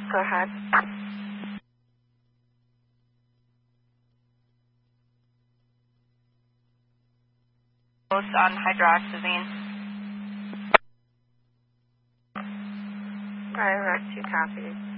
Go ahead. On hydroxyzine. Alright, Rex, 2 copies.